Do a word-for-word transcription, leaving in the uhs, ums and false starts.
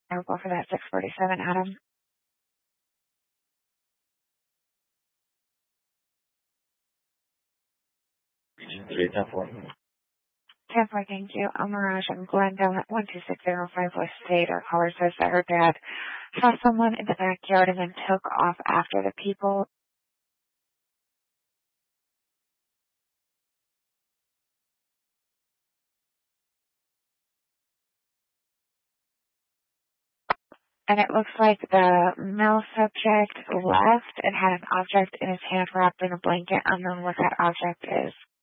I'll go for that six forty-seven, Adam. Region three, ten four. ten four, thank you. El Mirage and Glendale at one two six zero five West State. Our caller says that her dad saw someone in the backyard and then took off after the people. And it looks like the male subject left and had an object in his hand wrapped in a blanket. Unknown what that object is.